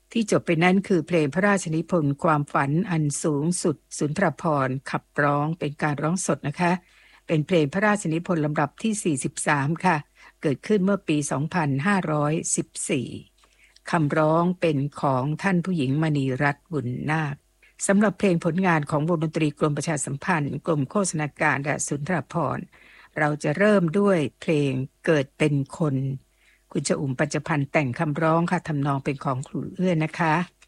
ที่จบไปนั้นคือเพลงพระราชนิพนธ์ความฝันอันสูงสุดสุนทรภรณ์ขับร้องเป็นการร้องสดนะคะเป็นเพลงพระราชนิพนธ์ลำดับที่43ค่ะเกิดขึ้นเมื่อปี2514คำร้องเป็นของท่านผู้หญิงมณีรัตน์บุญนาคสำหรับเพลงผลงานของวงดนตรีกรมประชาสัมพันธ์กรมโฆษณาการและสุนทรภรณ์เราจะเริ่มด้วยเพลงเกิดเป็นคนคุณชอุ่มปัญจพันธ์แต่งคำร้องค่ะทำนองเป็นของครูเอื้อนะคะ